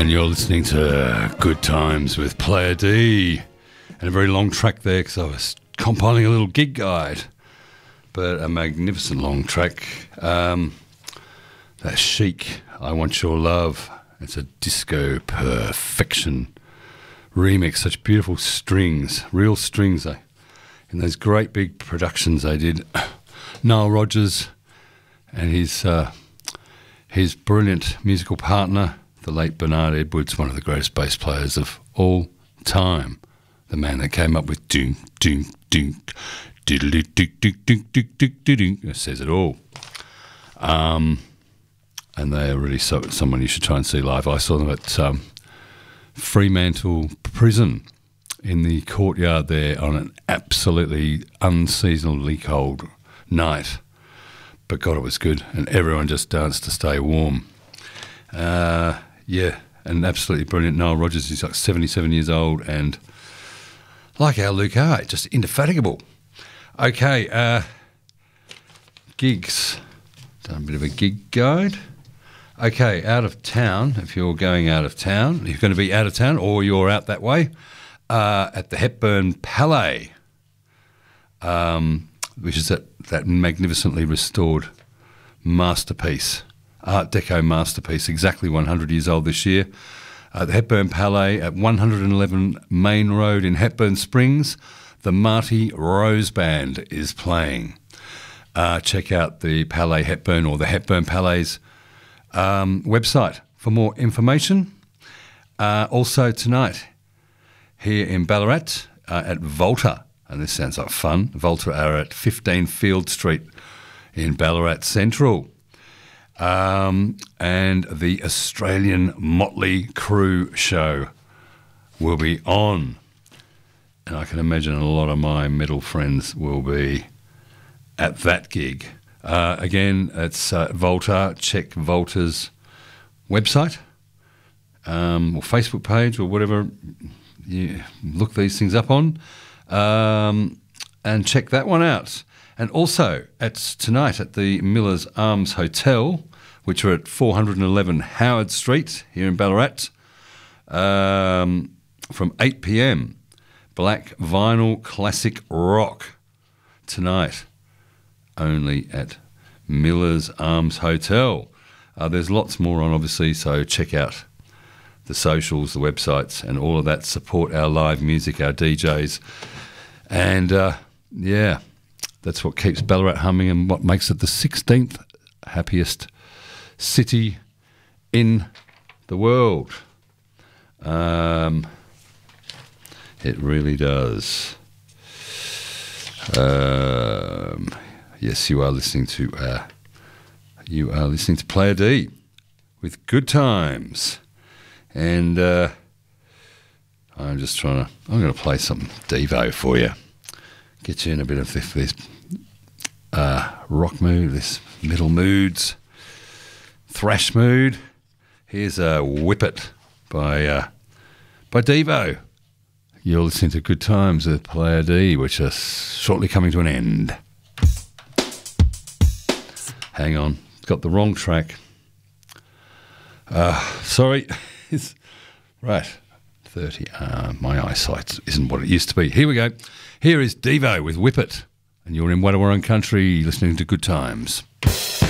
And you're listening to Good Times with Player D. And a very long track there because I was compiling a little gig guide. But a magnificent long track. That Chic, I Want Your Love. It's a disco perfection remix. Such beautiful strings, real strings. In those great big productions they did. Nile Rodgers and his brilliant musical partner, the late Bernard Edwards, one of the greatest bass players of all time. The man that came up with doom, doom, doom, diddly, dick, dick, dick, dick, dick, dick, dick. It says it all. And they are really someone you should try and see live. I saw them at Fremantle Prison in the courtyard there on an absolutely unseasonably cold night. But God, it was good. And everyone just danced to stay warm. Yeah, and absolutely brilliant. Nile Rodgers is like 77 years old and like our Luke Hart, just indefatigable. Okay, gigs. Done a bit of a gig guide. Okay, out of town, if you're going out of town, you're going to be out of town or you're out that way, at the Hepburn Palais, which is that magnificently restored masterpiece. Art Deco masterpiece, exactly 100 years old this year. The Hepburn Palais at 111 Main Road in Hepburn Springs. The Marty Rose Band is playing. Check out the Palais Hepburn or the Hepburn Palais website for more information. Also tonight, here in Ballarat at Volta, and this sounds like fun, Volta are at 15 Field Street in Ballarat Central. And the Australian Motley Crue show will be on. And I can imagine a lot of my metal friends will be at that gig. Again, it's Volta. Check Volta's website or Facebook page or whatever you look these things up on, and check that one out. And also, it's tonight at the Miller's Arms Hotel, which are at 411 Howard Street here in Ballarat, from 8 p.m. Black Vinyl Classic Rock tonight, only at Miller's Arms Hotel. There's lots more on, obviously, so check out the socials, the websites, and all of that. Support our live music, our DJs. And, yeah, that's what keeps Ballarat humming and what makes it the 16th happiest city in the world. It really does. Yes, you are listening to Player D with Good Times, and I'm going to play some Devo for you, get you in a bit of this rock mood, this metal moods, thrash mood. Here's a Whip It by Devo. You're listening to Good Times with Player D, which are shortly coming to an end. Hang on, got the wrong track. Sorry. Right, 30. My eyesight isn't what it used to be. Here we go. Here is Devo with Whip It, and you're in Wadawurrung country listening to Good Times.